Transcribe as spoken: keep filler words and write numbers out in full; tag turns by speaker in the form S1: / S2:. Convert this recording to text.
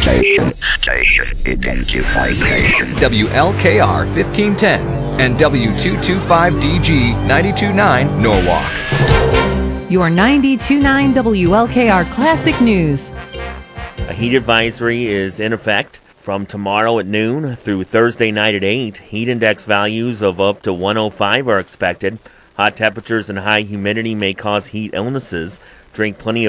S1: Station, station, identification.
S2: W L K R fifteen ten and W two twenty-five D G ninety-two point nine Norwalk.
S3: Your ninety-two point nine W L K R Classic News.
S4: A heat advisory is in effect from tomorrow at noon through Thursday night at eight. Heat index values of up to one oh five are expected. Hot temperatures and high humidity may cause heat illnesses. Drink plenty of